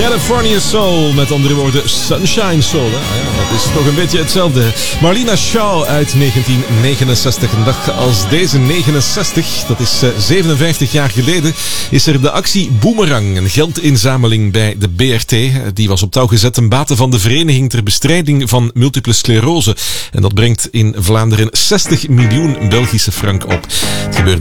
California Soul, met andere woorden Sunshine Soul. Hè? Ja, dat is toch een beetje hetzelfde. Marlena Shaw uit 1969. Een dag als deze, 69, dat is 57 jaar geleden, is er de actie Boomerang. Een geldinzameling bij de BRT. Die was op touw gezet ten bate van de Vereniging ter Bestrijding van Multiple Sclerose. En dat brengt in Vlaanderen 60 miljoen Belgische frank op. Het gebeurde